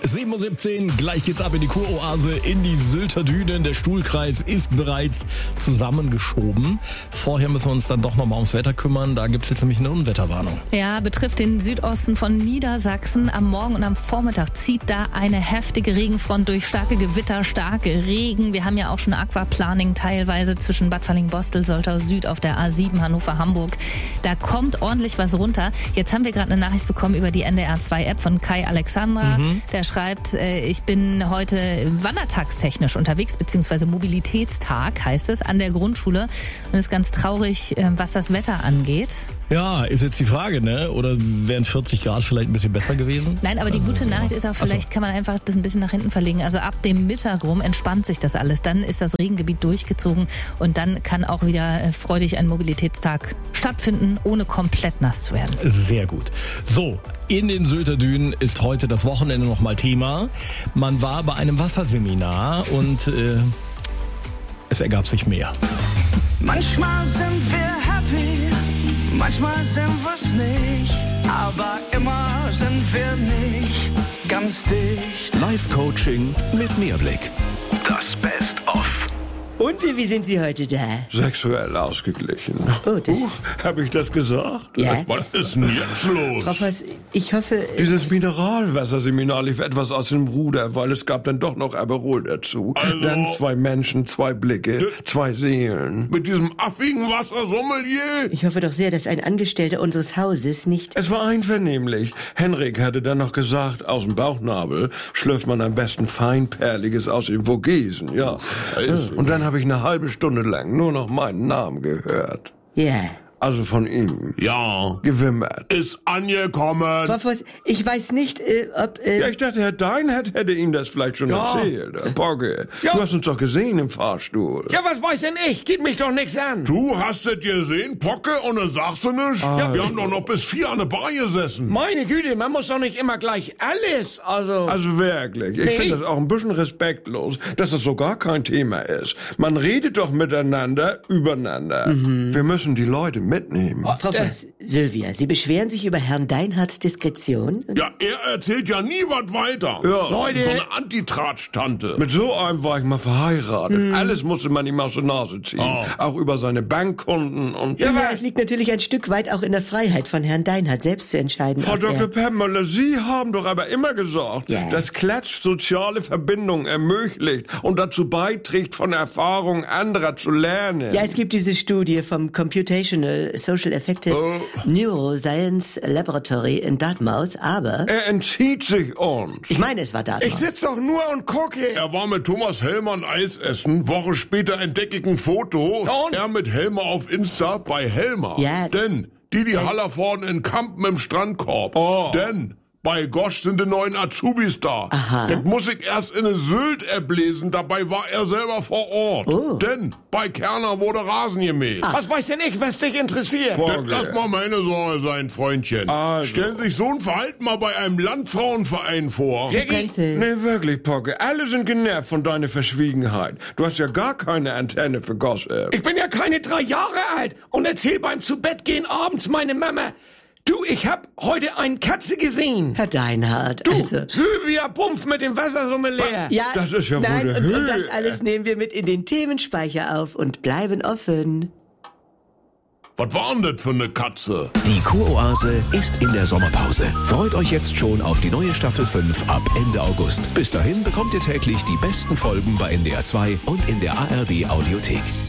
7:17 Uhr, gleich geht's ab in die Kuroase, in die Sylter Dünen. Der Stuhlkreis ist bereits zusammengeschoben. Vorher müssen wir uns dann doch nochmal ums Wetter kümmern. Da gibt's jetzt nämlich eine Unwetterwarnung. Ja, betrifft den Südosten von Niedersachsen. Am Morgen und am Vormittag zieht da eine heftige Regenfront durch. Starke Gewitter, starke Regen. Wir haben ja auch schon Aquaplaning teilweise zwischen Bad Falling-Bostel, Soltau Süd auf der A7 Hannover-Hamburg. Da kommt ordentlich was runter. Jetzt haben wir gerade eine Nachricht bekommen über die NDR2-App von Kai Alexandra. Der schreibt, ich bin heute wandertagstechnisch unterwegs, beziehungsweise Mobilitätstag heißt es, an der Grundschule. Und ist ganz traurig, was das Wetter angeht. Ja, ist jetzt die Frage, ne? Oder wären 40 Grad vielleicht ein bisschen besser gewesen? Nein, aber die gute Nachricht ist auch, vielleicht kann man einfach das ein bisschen nach hinten verlegen. Also ab dem Mittag rum entspannt sich das alles. Dann ist das Regengebiet durchgezogen und dann kann auch wieder freudig ein Mobilitätstag stattfinden, ohne komplett nass zu werden. Sehr gut. So, in den Sylter Dünen ist heute das Wochenende nochmal Thema. Man war bei einem Wasserseminar und es ergab sich mehr. Manchmal sind wir happy, manchmal sind wir's nicht, aber immer sind wir nicht ganz dicht. Live-Coaching mit Mehrblick. Das Best-of. Und wie sind Sie heute da? Sexuell ausgeglichen. Oh, das... Habe ich das gesagt? Ja. Was ist denn jetzt los? Frau Voss, ich hoffe... Dieses Mineralwasserseminar lief etwas aus dem Ruder, weil es gab dann doch noch Aperol dazu. Also- Dann 2 Menschen, 2 Blicke, 2 Seelen. Mit diesem affigen Wassersommelier? Ich hoffe doch sehr, dass ein Angestellter unseres Hauses nicht... Es war einvernehmlich. Henrik hatte dann noch gesagt, aus dem Bauchnabel schlürft man am besten Feinperliges aus den Vogesen, ja. Und dann habe ich eine halbe Stunde lang nur noch meinen Namen gehört. Ja. Also von ihm. Ja. Gewimmert. Ist angekommen. Frau Voss, ich weiß nicht, ob... Ja, ich dachte, Herr Deinhardt hätte Ihnen das vielleicht schon erzählt. Pogge, du hast uns doch gesehen im Fahrstuhl. Ja, was weiß denn ich? Geht mich doch nichts an. Du hast es gesehen, Pocke, und dann sagst du nichts? Ja, wir haben doch noch bis 4 an der Bar gesessen. Meine Güte, man muss doch nicht immer gleich alles, Also wirklich, ich finde das auch ein bisschen respektlos, dass das so gar kein Thema ist. Man redet doch miteinander, übereinander. Wir müssen die Leute mitnehmen. Frau Voss, Sylvia, Sie beschweren sich über Herrn Deinhardts Diskretion? Ja, er erzählt ja nie was weiter. Ja. Leute. So eine Antitratsch-Tante. Mit so einem war ich mal verheiratet. Alles musste man ihm aus der Nase ziehen. Auch über seine Bankkonten und... Ja, es liegt natürlich ein Stück weit auch in der Freiheit von Herrn Deinhardt, selbst zu entscheiden. Frau ob Dr. Pemmöller, Sie haben doch aber immer gesagt, dass Klatsch soziale Verbindungen ermöglicht und dazu beiträgt, von Erfahrungen anderer zu lernen. Ja, es gibt diese Studie vom Computational Social Affective Neuroscience Laboratory in Dartmouth, aber... Er entzieht sich uns. Ich meine, es war Dartmouth. Ich sitz doch nur und gucke. Er war mit Thomas Hellmann Eis essen. Woche später entdecke ich ein Foto. Und? Er mit Helmer auf Insta bei Helmer. Ja. Denn die Hallervorden in Kampen im Strandkorb. Denn bei Gosch sind die neuen Azubis da. Aha. Das muss ich erst in eine Sylt-App lesen. Dabei war er selber vor Ort. Denn bei Kerner wurde Rasen gemäht. Was weiß denn ich, was dich interessiert? Das lass mal meine Sorge sein, Freundchen. Stellen sich so ein Verhalten mal bei einem Landfrauenverein vor. Nee, wirklich, Pogge. Alle sind genervt von deiner Verschwiegenheit. Du hast ja gar keine Antenne für Gossip. Ich bin ja keine 3 Jahre alt und erzähl beim Zubettgehen abends meine Mama. Du, ich hab heute eine Katze gesehen. Herr Deinhardt, Du, also... Sylvia Bumpf mit dem Wassersommelier. Ja, Das ist ja wohl nein, der und Höhe. das alles nehmen wir mit in den Themenspeicher auf und bleiben offen. Was war denn das für eine Katze? Die Kuroase ist in der Sommerpause. Freut euch jetzt schon auf die neue Staffel 5 ab Ende August. Bis dahin bekommt ihr täglich die besten Folgen bei NDR2 und in der ARD Audiothek.